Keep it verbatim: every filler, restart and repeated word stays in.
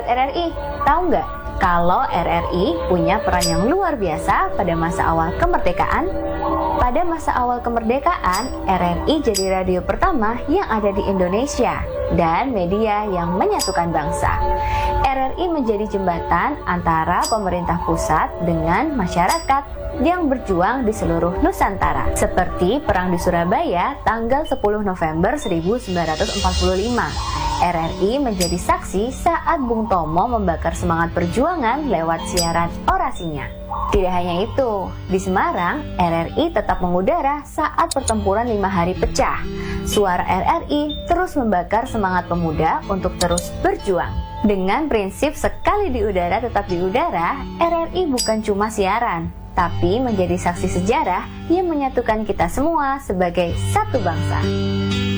R R I? Tahu nggak kalau R R I punya peran yang luar biasa pada masa awal kemerdekaan? Pada masa awal kemerdekaan, R R I jadi radio pertama yang ada di Indonesia dan media yang menyatukan bangsa. R R I menjadi jembatan antara pemerintah pusat dengan masyarakat yang berjuang di seluruh Nusantara. Seperti Perang di Surabaya tanggal sepuluh November seribu sembilan ratus empat puluh lima. R R I menjadi saksi saat Bung Tomo membakar semangat perjuangan lewat siaran orasinya. Tidak hanya itu, di Semarang, R R I tetap mengudara saat pertempuran lima hari pecah. Suara R R I terus membakar semangat pemuda untuk terus berjuang. Dengan prinsip sekali di udara tetap di udara, R R I bukan cuma siaran, tapi menjadi saksi sejarah yang menyatukan kita semua sebagai satu bangsa.